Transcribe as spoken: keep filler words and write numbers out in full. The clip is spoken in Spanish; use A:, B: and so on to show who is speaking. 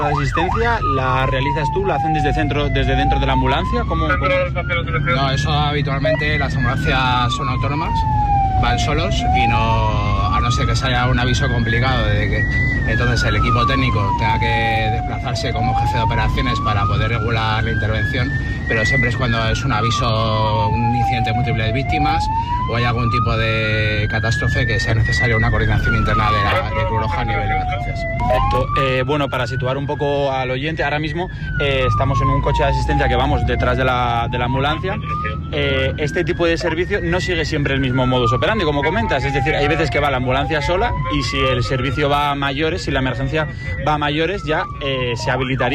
A: La asistencia la realizas tú, la hacen desde centro, desde dentro de la ambulancia. ¿Cómo, cómo?
B: No, eso habitualmente las ambulancias son autónomas, van solos y no, a no ser que sea un aviso complicado de que entonces el equipo técnico tenga que desplazarse como jefe de operaciones para poder regular la intervención, pero siempre es cuando es un aviso, un incidente de múltiples víctimas o hay algún tipo de catástrofe que sea necesaria una coordinación interna de la de Cruz Roja a nivel de emergencias.
A: Perfecto. Eh, bueno, para situar un poco al oyente, ahora mismo eh, estamos en un coche de asistencia que vamos detrás de la, de la ambulancia. Eh, este tipo de servicio no sigue siempre el mismo modus operandi, como comentas, es decir, hay veces que va la ambulancia sola y si el servicio va a mayores, si la emergencia va a mayores, ya eh, se habilitaría